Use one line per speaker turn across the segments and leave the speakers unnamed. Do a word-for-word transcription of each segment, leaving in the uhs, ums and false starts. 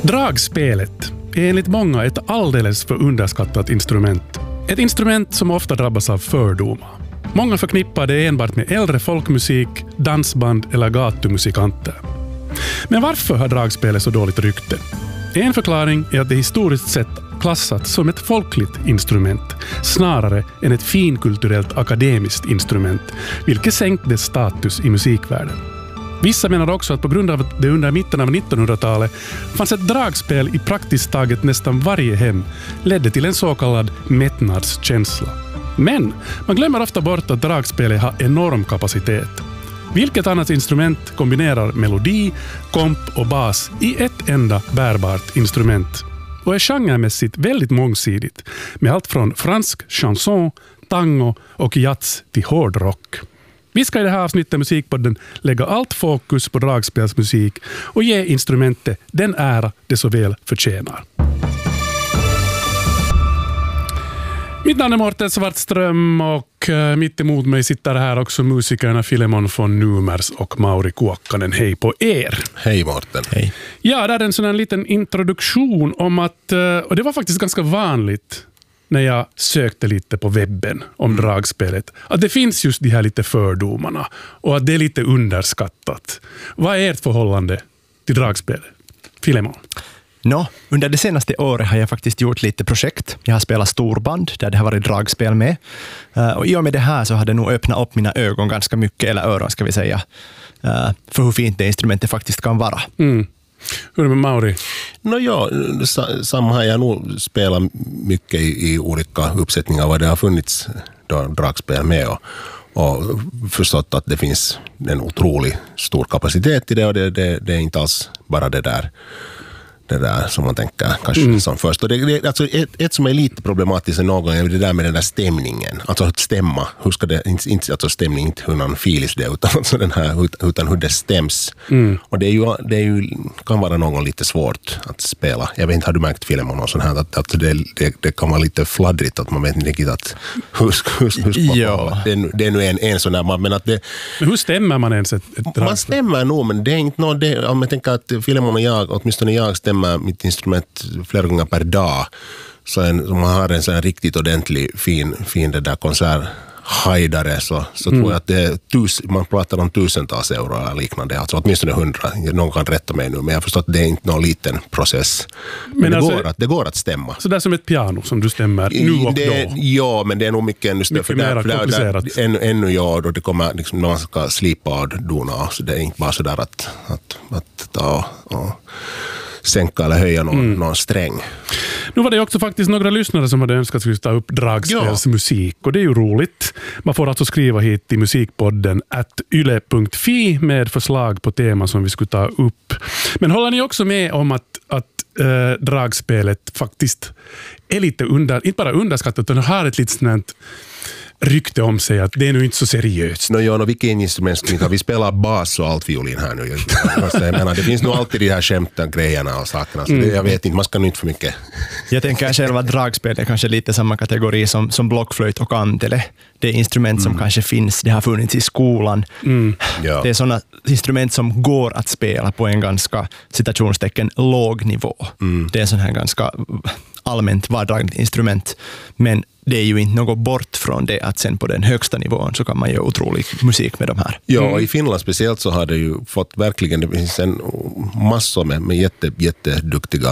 Dragspelet är enligt många ett alldeles för underskattat instrument. Ett instrument som ofta drabbas av fördomar. Många förknippar det enbart med äldre folkmusik, dansband eller gatumusikanter. Men varför har dragspelet så dåligt rykte? En förklaring är att det historiskt sett klassats som ett folkligt instrument snarare än ett finkulturellt akademiskt instrument, vilket sänkt dess status i musikvärlden. Vissa menar också att på grund av att det under mitten av nittonhundratalet fanns ett dragspel i praktiskt taget nästan varje hem ledde till en så kallad mättnadskänsla. Men man glömmer ofta bort att dragspelet har enorm kapacitet. Vilket annat instrument kombinerar melodi, komp och bas i ett enda bärbart instrument och är genremässigt väldigt mångsidigt med allt från fransk chanson, tango och jazz till hårdrock. Vi ska i det här avsnittet Musikpodden lägga allt fokus på dragspelsmusik och ge instrumentet den ära det så väl förtjänar. Mitt namn är Mårten Svartström och mitt emot mig sitter här också musikerna Filemon von Numers och Mauri Kuokkanen. Hej på er!
Hej Mårten!
Hej. Ja, det är en sån här liten introduktion om att, och det var faktiskt ganska vanligt när jag sökte lite på webben om mm. dragspelet, att det finns just de här lite fördomarna och att det är lite underskattat. Vad är ert förhållande till dragspelet? Filemon?
No, under det senaste året har jag faktiskt gjort lite projekt. Jag har spelat storband där det har varit dragspel med. Uh, och i och med det här så har det nog öppnat upp mina ögon ganska mycket, eller öron ska vi säga, uh, för hur fint det instrumentet faktiskt kan vara.
Mm. Hur är det med Mauri?
No, ja, samma har jag nog spelat mycket i, i olika uppsättningar vad det har funnits då dragspel med och, och förstått att det finns en otrolig stor kapacitet i det och det, det, det är inte alls bara det där det där som man tänker kanske mm. som först. Och det, det, alltså ett, ett som är lite problematiskt någon är det där med den där stämningen. Alltså att stämma. Hur ska det, inte, inte alltså stämning, inte hur någon filis det, utan, alltså den här, utan hur det stäms. Mm. Och det, är ju, det är ju, kan vara någon lite svårt att spela. Jag vet inte, har du märkt filmen någon sån här, att, att det, det, det kan vara lite fladdrigt, att man vet inte riktigt att hur, hur, hur ska man ja. det, är, det är nu en, en sån där, men att det...
Men hur stämmer man ens ett, ett dragspel? Man
stämmer nog, men det är inte något, det, om jag tänker att filmen och jag, åtminstone jag stämmer mitt instrument flera gånger per dag, så en, om man har en sån här riktigt ordentlig fin, fin det där konserthajdare så, så mm. tror jag att det är tus, man pratar om tusentals euro eller liknande, alltså åtminstone hundra, någon kan rätta mig nu, men jag förstår att det är inte någon liten process, men, men det, alltså, går att, det går att stämma.
Så det är som ett piano som du stämmer nu och
det,
då?
Ja, men det är nog mycket ännu större,
mycket mer komplicerat.
Ännu, ännu ja, då det kommer liksom, när man ska slipa och dona, så det är inte bara så där att, att, att ta och sänka eller höja någon, mm. någon sträng.
Nu var det också faktiskt några lyssnare som hade önskat att vi skulle ta upp dragspelsmusik, ja. Och det är ju roligt. Man får alltså skriva hit till musikpodden at yle punkt fi med förslag på teman som vi skulle ta upp. Men håller ni också med om att, att äh, dragspelet faktiskt är lite under, inte bara underskattat, utan har ett litet sånt rykte om sig att det är nog inte så seriöst.
No, ja, no, vilken instrument ska vi spelar bas och allt violin här nu. Jag menar, det finns nog alltid de här skämten, grejerna och sakerna. Så det, jag vet inte, man ska nog inte för mycket.
Jag tänker själva dragspel är kanske lite samma kategori som, som blockflöjt och kantele. Det är instrument som mm. kanske finns, det har funnits i skolan. Mm. Ja. Det är sådana instrument som går att spela på en ganska, citationstecken, låg nivå. Mm. Det är sån här ganska allmänt vardagligt instrument. Men det är ju inte något bort från det att sen på den högsta nivån så kan man göra otrolig musik med de här.
Ja, och i Finland speciellt så har det ju fått verkligen, det finns en massor med, med jätte, jätteduktiga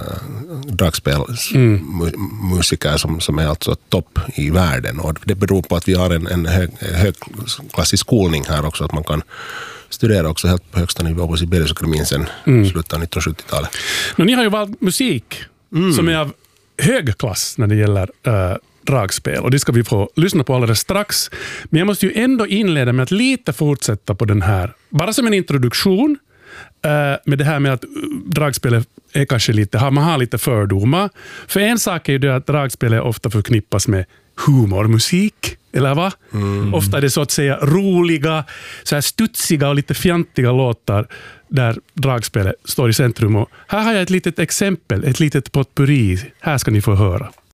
äh, dragspelmusiker mm. som, som är alltså topp i världen. Och det beror på att vi har en, en hög, högklassig skolning här också, att man kan studera också helt på högsta nivå på Sibeliusakademin sen mm. slutet av nittonhundrasjuttiotalet.
Men ni har ju valt musik mm. som är av hög klass när det gäller äh, dragspel, och det ska vi få lyssna på alldeles strax. Men jag måste ju ändå inleda med att lite fortsätta på den här, bara som en introduktion äh, med det här med att dragspelet är kanske lite, man har lite fördomar. För en sak är ju det att dragspelet ofta förknippas med humormusik, eller va? Mm. Ofta är det så att säga roliga, så här studsiga och lite fjantiga låtar där dragspelet står i centrum. Och här har jag ett litet exempel, ett litet potpourri. Här ska ni få höra.